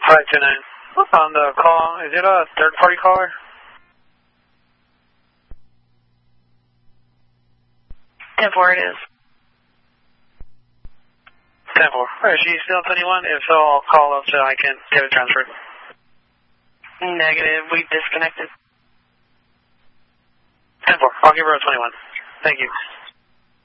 529. On the call, is it a third-party caller? 10-4 it is. 10-4. Is she still 21? If so, I'll call up so I can get it transferred. Negative. We've disconnected. 10-4. I'll give her a 21. Thank you.